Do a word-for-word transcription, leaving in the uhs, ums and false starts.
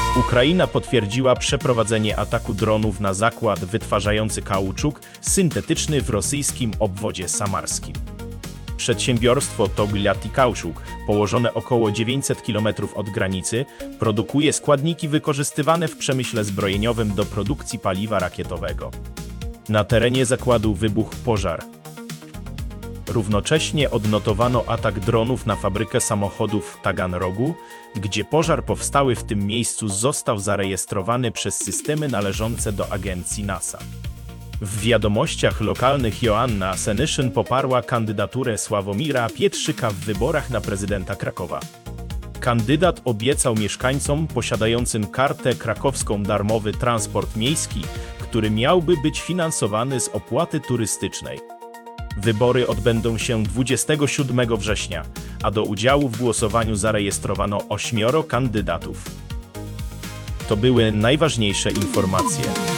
Ukraina potwierdziła przeprowadzenie ataku dronów na zakład wytwarzający kauczuk syntetyczny w rosyjskim obwodzie samarskim. Przedsiębiorstwo Togliatti Kauczuk, położone około dziewięćset kilometrów od granicy, produkuje składniki wykorzystywane w przemyśle zbrojeniowym do produkcji paliwa rakietowego. Na terenie zakładu wybuchł pożar. Równocześnie odnotowano atak dronów na fabrykę samochodów w Taganrogu, gdzie pożar powstały w tym miejscu został zarejestrowany przez systemy należące do agencji NASA. W wiadomościach lokalnych Joanna Senyszyn poparła kandydaturę Sławomira Pietrzyka w wyborach na prezydenta Krakowa. Kandydat obiecał mieszkańcom posiadającym kartę krakowską darmowy transport miejski, który miałby być finansowany z opłaty turystycznej. Wybory odbędą się dwudziestego siódmego września, a do udziału w głosowaniu zarejestrowano ośmioro kandydatów. To były najważniejsze informacje.